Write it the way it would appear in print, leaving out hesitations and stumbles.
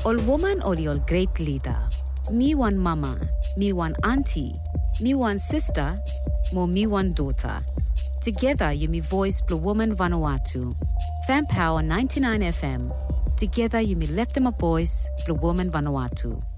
Ol woman ol your great leader. Me one mama, me one auntie, me one sister, more me one daughter. Together you me voice Blue Woman Vanuatu. Fan Power 99 FM. Together you me left them a voice Blue Woman Vanuatu.